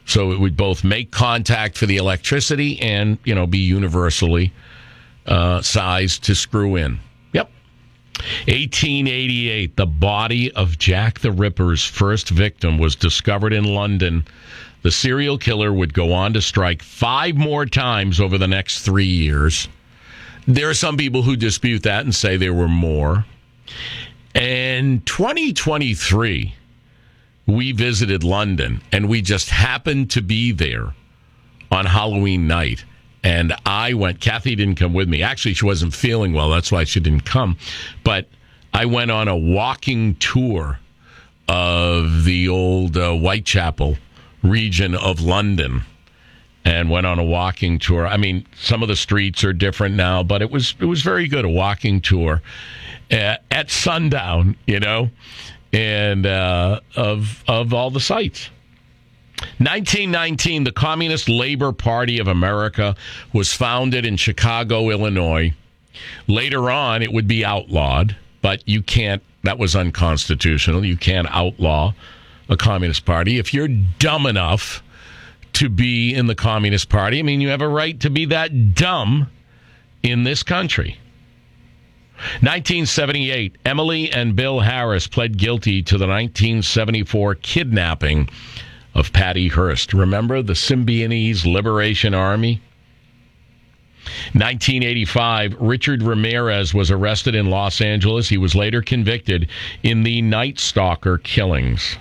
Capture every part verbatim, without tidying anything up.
So it would both make contact for the electricity and, you know, be universally uh, sized to screw in. Yep. eighteen eighty-eight, the body of Jack the Ripper's first victim was discovered in London. The serial killer would go on to strike five more times over the next three years. There are some people who dispute that and say there were more. And twenty twenty-three, we visited London, and we just happened to be there on Halloween night. And I went, Kathy didn't come with me. Actually, she wasn't feeling well. That's why she didn't come. But I went on a walking tour of the old uh, Whitechapel region of London and went on a walking tour. I mean, some of the streets are different now, but it was it was very good, a walking tour uh, at sundown, you know, and uh, of of all the sights. nineteen nineteen, the Communist Labor Party of America was founded in Chicago, Illinois. Later on, it would be outlawed, but you can't, that was unconstitutional. You can't outlaw a Communist Party. If you're dumb enough to be in the Communist Party, I mean, you have a right to be that dumb in this country. nineteen seventy-eight, Emily and Bill Harris pled guilty to the nineteen seventy-four kidnapping of Patty Hearst. Remember the Symbionese Liberation Army? nineteen eighty-five, Richard Ramirez was arrested in Los Angeles. He was later convicted in the Night Stalker killings.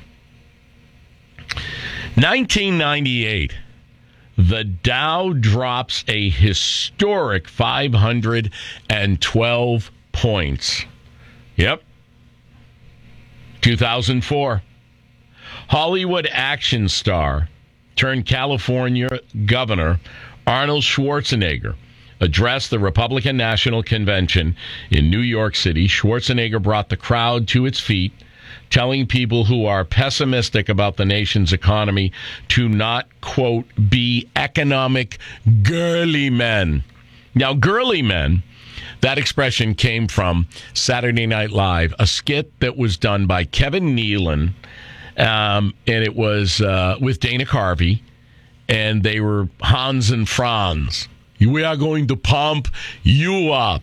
nineteen ninety-eight, the Dow drops a historic five hundred twelve points. Yep. two thousand four, Hollywood action star turned California governor Arnold Schwarzenegger addressed the Republican National Convention in New York City. Schwarzenegger brought the crowd to its feet, telling people who are pessimistic about the nation's economy to not, quote, be economic girly men. Now, girly men, that expression came from Saturday Night Live, a skit that was done by Kevin Nealon, um, and it was uh, with Dana Carvey, and they were Hans and Franz. We are going to pump you up.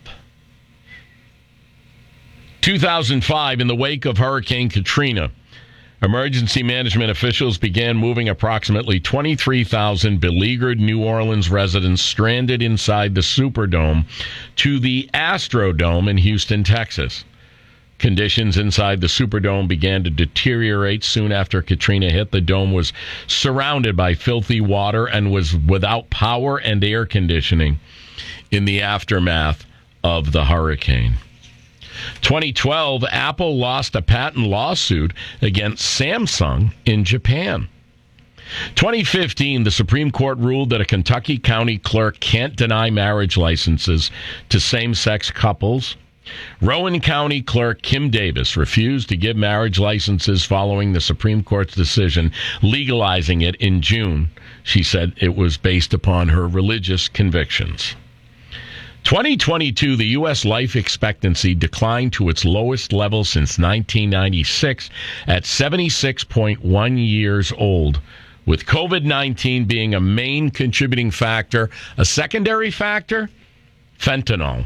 two thousand five, in the wake of Hurricane Katrina, emergency management officials began moving approximately twenty-three thousand beleaguered New Orleans residents stranded inside the Superdome to the Astrodome in Houston, Texas. Conditions inside the Superdome began to deteriorate soon after Katrina hit. The dome was surrounded by filthy water and was without power and air conditioning in the aftermath of the hurricane. twenty twelve, Apple lost a patent lawsuit against Samsung in Japan. twenty fifteen, the Supreme Court ruled that a Kentucky county clerk can't deny marriage licenses to same-sex couples. Rowan County Clerk Kim Davis refused to give marriage licenses following the Supreme Court's decision legalizing it in June. She said it was based upon her religious convictions. twenty twenty-two, the U S life expectancy declined to its lowest level since nineteen ninety-six at seventy-six point one years old, with COVID nineteen being a main contributing factor. A secondary factor? Fentanyl.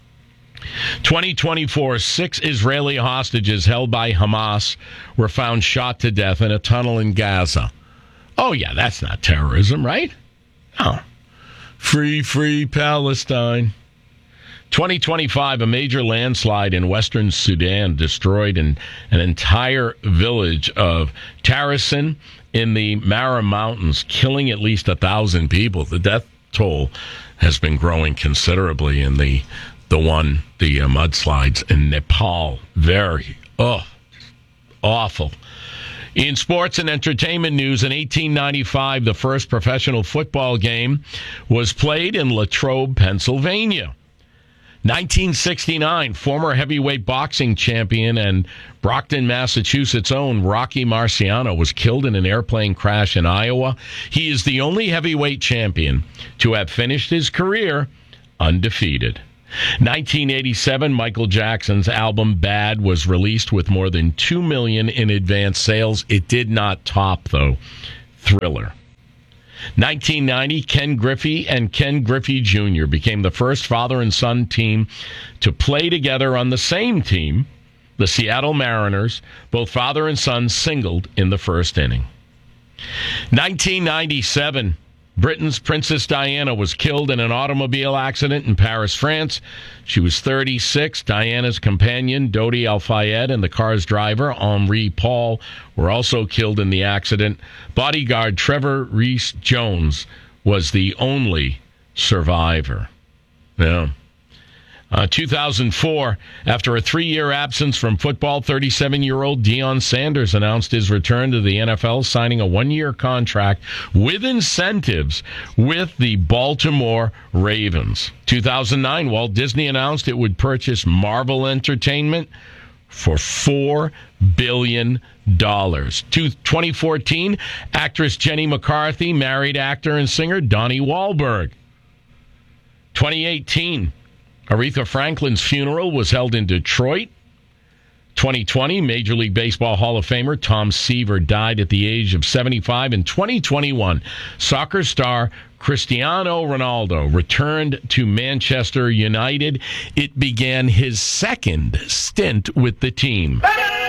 twenty twenty-four, six Israeli hostages held by Hamas were found shot to death in a tunnel in Gaza. Oh, yeah, that's not terrorism, right? No. Free, free Palestine. twenty twenty-five, a major landslide in western Sudan destroyed an, an entire village of Tarasin in the Mara Mountains, killing at least a thousand people. The death toll has been growing considerably in the the one, the uh, mudslides in Nepal. Very, oh, awful. In sports and entertainment news, in eighteen ninety-five, the first professional football game was played in Latrobe, Pennsylvania. nineteen sixty-nine, former heavyweight boxing champion and Brockton, Massachusetts' own Rocky Marciano was killed in an airplane crash in Iowa. He is the only heavyweight champion to have finished his career undefeated. nineteen eighty-seven, Michael Jackson's album Bad was released with more than two million dollars in advance sales. It did not top, though, Thriller. nineteen ninety, Ken Griffey and Ken Griffey Junior became the first father and son team to play together on the same team, the Seattle Mariners. Both father and son singled in the first inning. nineteen ninety-seven, Britain's Princess Diana was killed in an automobile accident in Paris, France. She was thirty-six. Diana's companion, Dodi Al-Fayed, and the car's driver, Henri Paul, were also killed in the accident. Bodyguard Trevor Rees-Jones was the only survivor. Yeah. Uh, two thousand four, after a three-year absence from football, thirty-seven-year-old Deion Sanders announced his return to the N F L, signing a one-year contract with incentives with the Baltimore Ravens. two thousand nine, Walt Disney announced it would purchase Marvel Entertainment for four billion dollars. twenty fourteen, actress Jenny McCarthy married actor and singer Donnie Wahlberg. twenty eighteen, Aretha Franklin's funeral was held in Detroit. twenty twenty, Major League Baseball Hall of Famer Tom Seaver died at the age of seventy-five. In twenty twenty-one, soccer star Cristiano Ronaldo returned to Manchester United. It began his second stint with the team.